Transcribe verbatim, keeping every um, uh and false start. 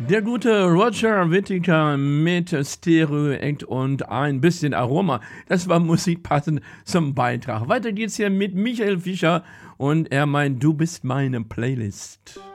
Der gute Roger Whittaker mit Stereo Act und ein bisschen Aroma. Das war Musik passend zum Beitrag. Weiter geht's hier mit Michael Fischer und er meint, du bist meine Playlist.